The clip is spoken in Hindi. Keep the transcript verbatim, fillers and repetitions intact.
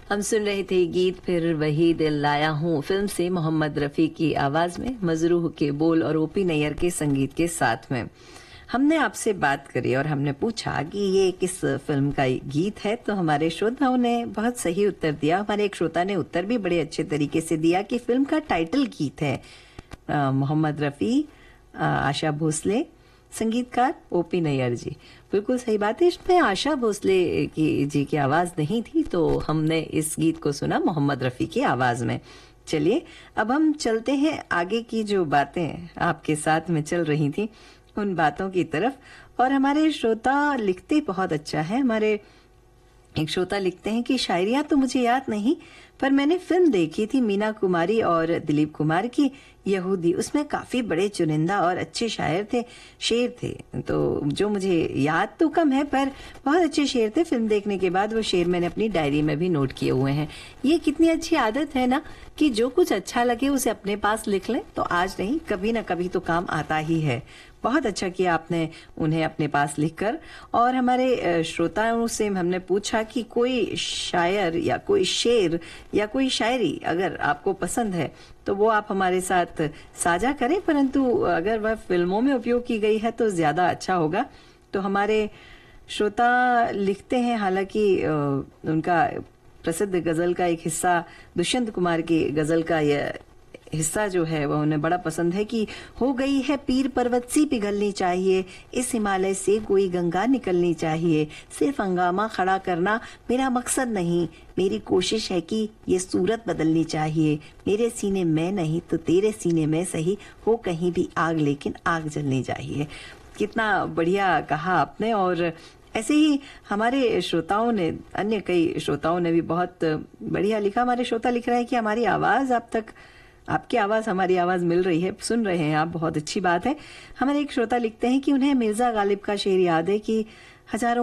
हम सुन रहे थे गीत फिर वही दिल लाया हूँ फिल्म से मोहम्मद रफी की आवाज में मजरूह के बोल और ओपी नैयर के संगीत के साथ में। हमने आपसे बात करी और हमने पूछा कि ये किस फिल्म का गीत है, तो हमारे श्रोताओं ने बहुत सही उत्तर दिया। हमारे एक श्रोता ने उत्तर भी बड़े अच्छे तरीके से दिया कि फिल्म का टाइटल गीत है। मोहम्मद रफी, आ, आशा भोसले, संगीतकार ओपी नैयर जी। बिल्कुल सही बात है, इसमें आशा भोसले की जी की आवाज नहीं थी, तो हमने इस गीत को सुना मोहम्मद रफी की आवाज में। चलिए अब हम चलते हैं आगे की जो बातें आपके साथ में चल रही थी उन बातों की तरफ। और हमारे श्रोता लिखते बहुत अच्छा है। हमारे एक श्रोता लिखते हैं कि शायरियां तो मुझे याद नहीं, पर मैंने फिल्म देखी थी मीना कुमारी और दिलीप कुमार की यहूदी। उसमें काफी बड़े चुनिंदा और अच्छे शायर थे, शेर थे, तो जो मुझे याद तो कम है पर बहुत अच्छे शेर थे। फिल्म देखने के बाद वो शेर मैंने अपनी डायरी में भी नोट किए हुए हैं। ये कितनी अच्छी आदत है ना कि जो कुछ अच्छा लगे उसे अपने पास लिख लें, तो आज नहीं कभी ना कभी तो काम आता ही है। बहुत अच्छा किया आपने उन्हें अपने पास लिखकर। और हमारे श्रोताओं से हमने पूछा कि कोई शायर या कोई शेर या कोई शायरी अगर आपको पसंद है तो वो आप हमारे साथ साझा करें, परंतु अगर वह फिल्मों में उपयोग की गई है तो ज्यादा अच्छा होगा। तो हमारे श्रोता लिखते हैं, हालांकि उनका प्रसिद्ध गजल का एक हिस्सा दुष्यंत कुमार की गजल का यह हिस्सा जो है वह उन्हें बड़ा पसंद है कि हो गई है पीर पर्वत सी पिघलनी चाहिए, इस हिमालय से कोई गंगा निकलनी चाहिए, सिर्फ हंगामा खड़ा करना मेरा मकसद नहीं, मेरी कोशिश है कि ये सूरत बदलनी चाहिए, मेरे सीने में नहीं तो तेरे सीने में सही, हो कहीं भी आग लेकिन आग जलनी चाहिए। कितना बढ़िया कहा आपने। और ऐसे ही हमारे श्रोताओं ने, अन्य कई श्रोताओं ने भी बहुत बढ़िया लिखा। हमारे श्रोता लिख रहे हैं कि हमारी आवाज आप तक, आपकी आवाज हमारी आवाज मिल रही है, सुन रहे हैं आप, बहुत अच्छी बात है। हमारे एक श्रोता लिखते हैं कि उन्हें मिर्जा गालिब का शेर याद है कि हजारों